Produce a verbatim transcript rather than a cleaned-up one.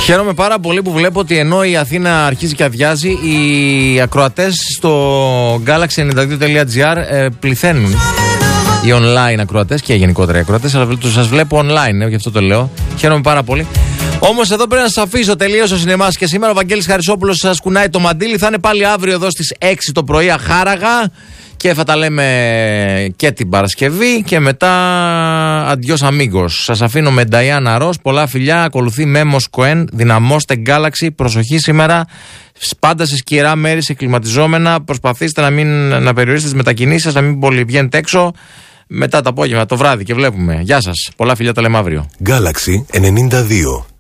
Χαίρομαι πάρα πολύ που βλέπω ότι ενώ η Αθήνα αρχίζει και αδειάζει, οι ακροατές στο galaxy ενενήντα δύο τελεία gr ε, πληθαίνουν. Οι online ακροατές και οι γενικότερα οι ακροατές, αλλά σας βλέπω online, ε, γι' αυτό το λέω. Χαίρομαι πάρα πολύ. Όμως εδώ πρέπει να σας αφήσω τελείως ο σινεμάς και σήμερα ο Βαγγέλης Χαρισόπουλος σας κουνάει το μαντίλι. Θα είναι πάλι αύριο εδώ στις έξι το πρωί αχάραγα και θα τα λέμε και την Παρασκευή και μετά αντιός αμίγκος. Σας αφήνω με Νταϊάννα Ρος, πολλά φιλιά, ακολουθεί Μέμος Κοέν, δυναμώστε Galaxy, προσοχή σήμερα, πάντα σε σκυρά μέρη, σε κλιματιζόμενα, προσπαθήστε να, μην, να περιορίσετε τις μετακινήσεις σας, να μην πολύ βγαίνετε έξω. Μετά το απόγευμα, το βράδυ και βλέπουμε. Γεια σας, πολλά φιλιά, τα λέμε αύριο. Galaxy ενενήντα δύο.